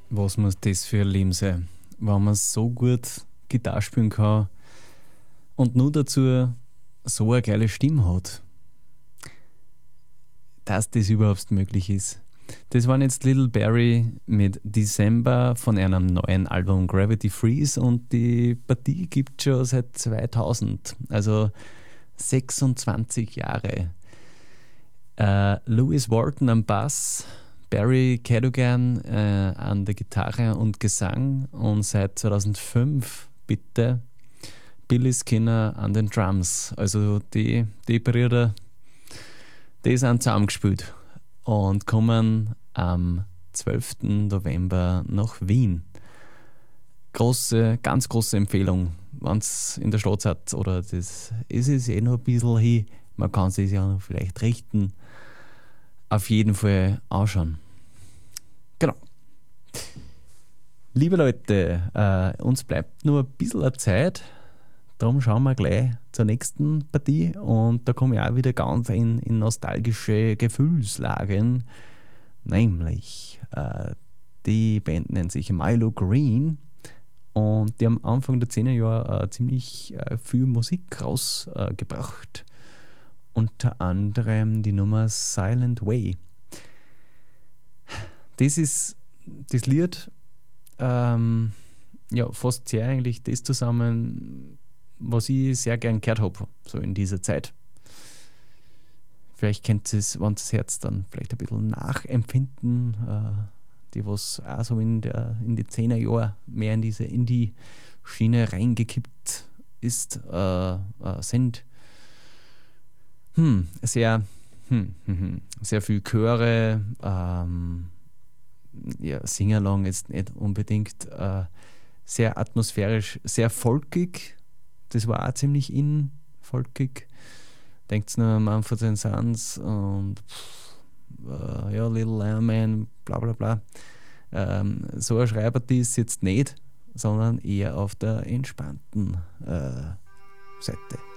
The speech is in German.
Was muss das für ein Leben sein, wenn man so gut Gitarre spielen kann und nur dazu so eine geile Stimme hat, dass das überhaupt möglich ist. Das waren jetzt Little Barry mit December von einem neuen Album Gravity Freeze und die Partie gibt es schon seit 2000, also 26 Jahre. Lewis Walton am Bass, Barry Cadogan an der Gitarre und Gesang und seit 2005 bitte Billy Skinner an den Drums. Also die Brüder, die sind zusammengespielt und kommen am 12. November nach Wien. Ganz große Empfehlung, wenn es in der Stadt seid, oder das ist es noch ein bisschen hin, man kann es ja noch vielleicht richten. Auf jeden Fall anschauen. Genau. Liebe Leute, uns bleibt nur ein bisschen Zeit. Darum schauen wir gleich zur nächsten Partie. Und da komme ich auch wieder ganz in nostalgische Gefühlslagen. Nämlich, die Band nennt sich Milo Green. Und die haben Anfang der 10er Jahre ziemlich viel Musik rausgebracht. Unter anderem die Nummer Silent Way. Das ist das Lied, fasst sehr eigentlich das zusammen, was ich sehr gern gehört habe, so in dieser Zeit. Vielleicht kennt ihr es, wenn das Herz dann vielleicht ein bisschen nachempfinden, die was auch so in die 10er Jahre mehr in diese Indie-Schiene reingekippt ist, sind. Sehr viel Chöre, Singalong jetzt nicht unbedingt, sehr atmosphärisch, sehr folkig, das war auch ziemlich folkig. Denkt nur an Mumford & Sons und Little Lamb Man, bla bla bla. So ein Schreibertie ist jetzt nicht, sondern eher auf der entspannten Seite.